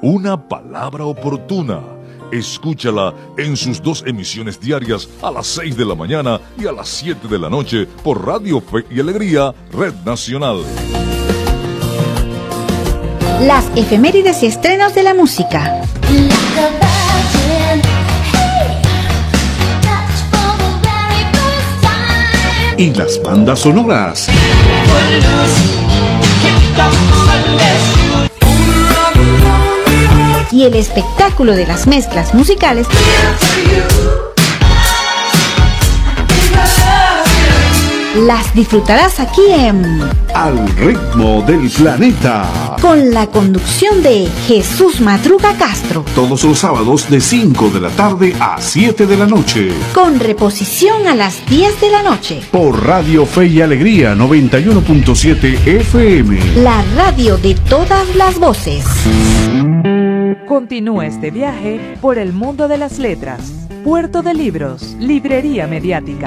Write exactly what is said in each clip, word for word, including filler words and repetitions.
Una palabra oportuna. Escúchala en sus dos emisiones diarias a las seis de la mañana y a las siete de la noche por Radio Fe y Alegría, Red Nacional. Las efemérides y estrenos de la música. Y las bandas sonoras. Y el espectáculo de las mezclas musicales las disfrutarás aquí en Al Ritmo del Planeta, con la conducción de Jesús Madruga Castro, todos los sábados de cinco de la tarde a siete de la noche, con reposición a las diez de la noche por Radio Fe y Alegría noventa y uno punto siete F M, la radio de todas las voces. Continúa este viaje por el mundo de las letras. Puerto de Libros, Librería Mediática.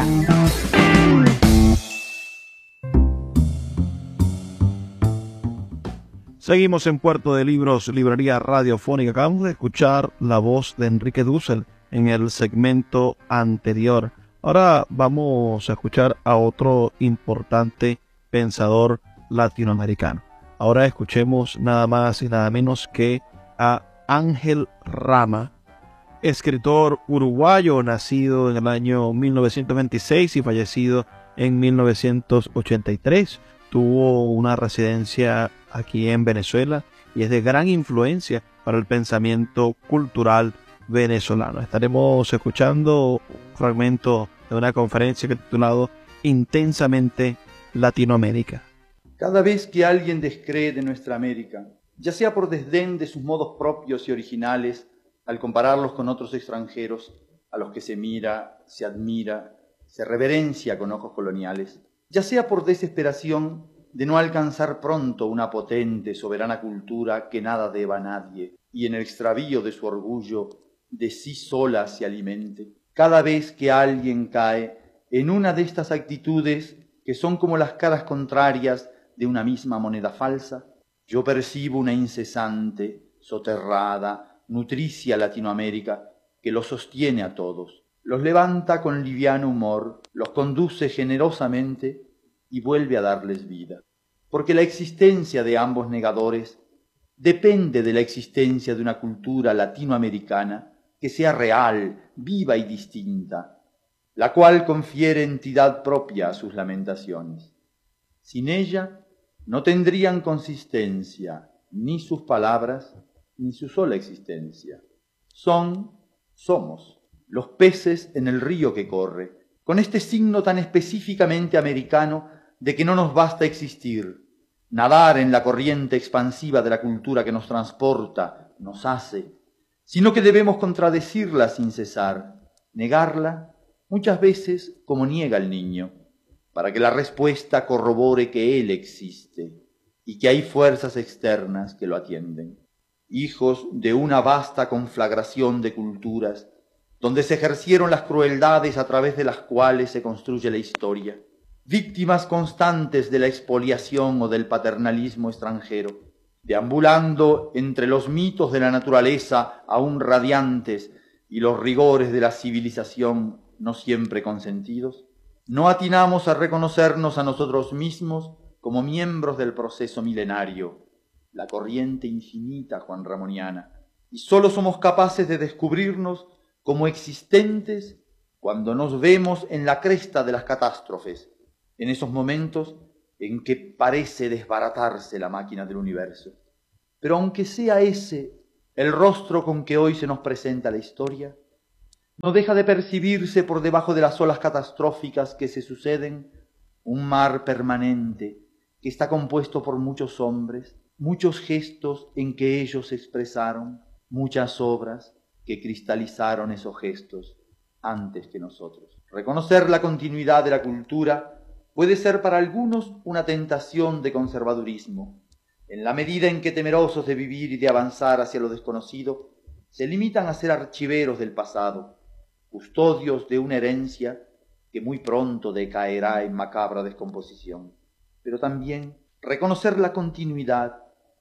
Seguimos en Puerto de Libros, Librería Radiofónica. Acabamos de escuchar la voz de Enrique Dussel en el segmento anterior. Ahora vamos a escuchar a otro importante pensador latinoamericano. Ahora escuchemos nada más y nada menos que a Ángel Rama, escritor uruguayo, nacido en el año mil novecientos veintiséis y fallecido en mil novecientos ochenta y tres. Tuvo una residencia aquí en Venezuela y es de gran influencia para el pensamiento cultural venezolano. Estaremos escuchando un fragmento de una conferencia que he titulado Intensamente Latinoamérica. Cada vez que alguien descree de nuestra América, ya sea por desdén de sus modos propios y originales, al compararlos con otros extranjeros, a los que se mira, se admira, se reverencia con ojos coloniales, ya sea por desesperación de no alcanzar pronto una potente, soberana cultura que nada deba a nadie, y en el extravío de su orgullo de sí sola se alimente. Cada vez que alguien cae en una de estas actitudes que son como las caras contrarias de una misma moneda falsa, yo percibo una incesante, soterrada, nutricia Latinoamérica que los sostiene a todos, los levanta con liviano humor, los conduce generosamente y vuelve a darles vida. Porque la existencia de ambos negadores depende de la existencia de una cultura latinoamericana que sea real, viva y distinta, la cual confiere entidad propia a sus lamentaciones. Sin ella no tendrían consistencia ni sus palabras ni su sola existencia. Son, somos, los peces en el río que corre, con este signo tan específicamente americano de que no nos basta existir, nadar en la corriente expansiva de la cultura que nos transporta, nos hace, sino que debemos contradecirla sin cesar, negarla muchas veces como niega el niño, para que la respuesta corrobore que él existe y que hay fuerzas externas que lo atienden. Hijos de una vasta conflagración de culturas, donde se ejercieron las crueldades a través de las cuales se construye la historia, víctimas constantes de la expoliación o del paternalismo extranjero, deambulando entre los mitos de la naturaleza aún radiantes y los rigores de la civilización no siempre consentidos, no atinamos a reconocernos a nosotros mismos como miembros del proceso milenario, la corriente infinita juanramoniana, y sólo somos capaces de descubrirnos como existentes cuando nos vemos en la cresta de las catástrofes, en esos momentos en que parece desbaratarse la máquina del universo. Pero aunque sea ese el rostro con que hoy se nos presenta la historia, no deja de percibirse por debajo de las olas catastróficas que se suceden un mar permanente que está compuesto por muchos hombres, muchos gestos en que ellos se expresaron, muchas obras que cristalizaron esos gestos antes que nosotros. Reconocer la continuidad de la cultura puede ser para algunos una tentación de conservadurismo, en la medida en que, temerosos de vivir y de avanzar hacia lo desconocido, se limitan a ser archiveros del pasado, custodios de una herencia que muy pronto decaerá en macabra descomposición. Pero también reconocer la continuidad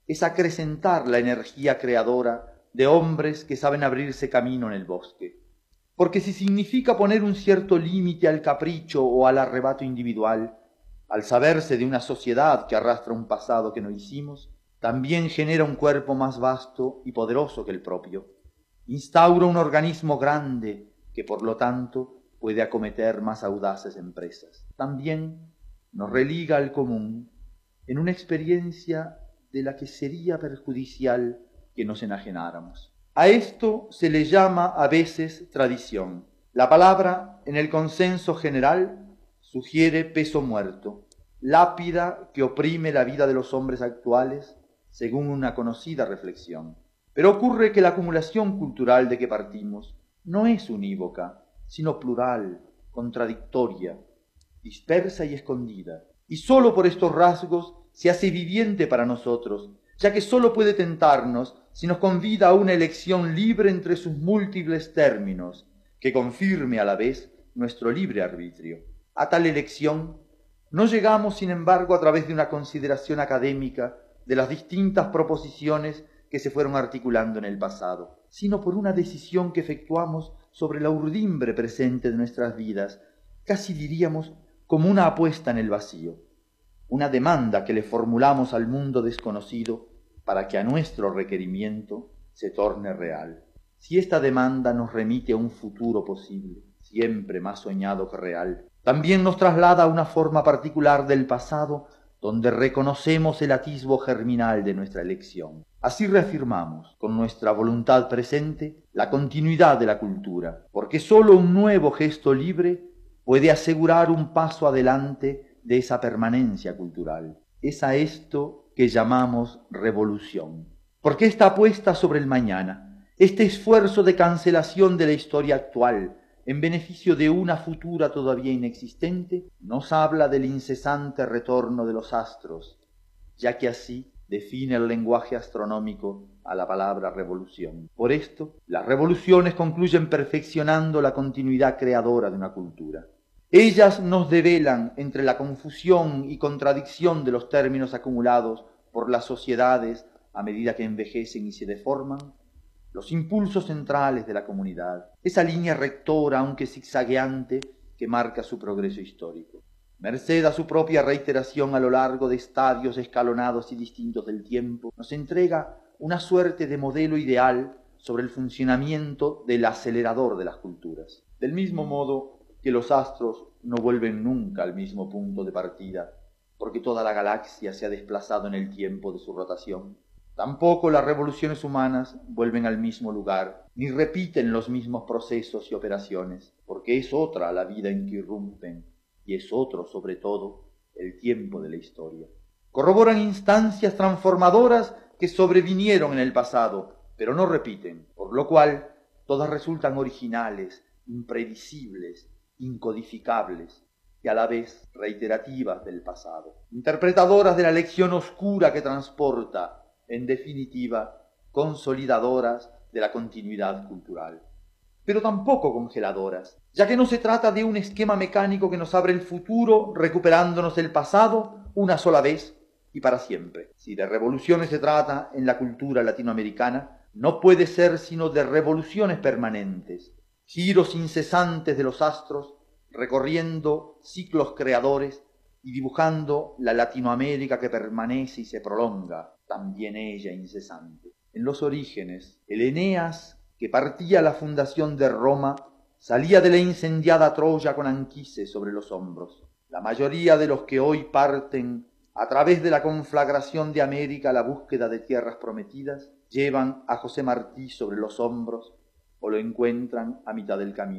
es acrecentar la energía creadora de hombres que saben abrirse camino en el bosque. Porque si significa poner un cierto límite al capricho o al arrebato individual, al saberse de una sociedad que arrastra un pasado que no hicimos, también genera un cuerpo más vasto y poderoso que el propio. Instaura un organismo grande que, por lo tanto, puede acometer más audaces empresas. También nos religa al común en una experiencia de la que sería perjudicial que nos enajenáramos. A esto se le llama a veces tradición. La palabra, en el consenso general, sugiere peso muerto, lápida que oprime la vida de los hombres actuales, según una conocida reflexión. Pero ocurre que la acumulación cultural de que partimos no es unívoca, sino plural, contradictoria, dispersa y escondida. Y sólo por estos rasgos se hace viviente para nosotros, ya que sólo puede tentarnos si nos convida a una elección libre entre sus múltiples términos, que confirme a la vez nuestro libre arbitrio. A tal elección no llegamos, sin embargo, a través de una consideración académica de las distintas proposiciones que se fueron articulando en el pasado, sino por una decisión que efectuamos sobre la urdimbre presente de nuestras vidas, casi diríamos como una apuesta en el vacío, una demanda que le formulamos al mundo desconocido para que a nuestro requerimiento se torne real. Si esta demanda nos remite a un futuro posible, siempre más soñado que real, también nos traslada a una forma particular del pasado donde reconocemos el atisbo germinal de nuestra elección. Así reafirmamos, con nuestra voluntad presente, la continuidad de la cultura, porque sólo un nuevo gesto libre puede asegurar un paso adelante de esa permanencia cultural. Es a esto que llamamos revolución. Porque esta apuesta sobre el mañana, este esfuerzo de cancelación de la historia actual en beneficio de una futura todavía inexistente, nos habla del incesante retorno de los astros, ya que así define el lenguaje astronómico a la palabra revolución. Por esto, las revoluciones concluyen perfeccionando la continuidad creadora de una cultura. Ellas nos develan, entre la confusión y contradicción de los términos acumulados por las sociedades a medida que envejecen y se deforman, los impulsos centrales de la comunidad, esa línea rectora, aunque zigzagueante, que marca su progreso histórico. Merced a su propia reiteración a lo largo de estadios escalonados y distintos del tiempo, nos entrega una suerte de modelo ideal sobre el funcionamiento del acelerador de las culturas. Del mismo modo que los astros no vuelven nunca al mismo punto de partida, porque toda la galaxia se ha desplazado en el tiempo de su rotación, tampoco las revoluciones humanas vuelven al mismo lugar, ni repiten los mismos procesos y operaciones, porque es otra la vida en que irrumpen, y es otro, sobre todo, el tiempo de la historia. Corroboran instancias transformadoras que sobrevinieron en el pasado, pero no repiten, por lo cual todas resultan originales, imprevisibles, incodificables, y a la vez reiterativas del pasado, interpretadoras de la lección oscura que transporta, en definitiva, consolidadoras de la continuidad cultural, pero tampoco congeladoras, ya que no se trata de un esquema mecánico que nos abre el futuro recuperándonos el pasado una sola vez y para siempre. Si de revoluciones se trata en la cultura latinoamericana, no puede ser sino de revoluciones permanentes, giros incesantes de los astros, recorriendo ciclos creadores y dibujando la Latinoamérica que permanece y se prolonga, también ella incesante. En los orígenes, el Eneas, que partía a la fundación de Roma, salía de la incendiada Troya con Anquises sobre los hombros. La mayoría de los que hoy parten a través de la conflagración de América a la búsqueda de tierras prometidas, llevan a José Martí sobre los hombros o lo encuentran a mitad del camino.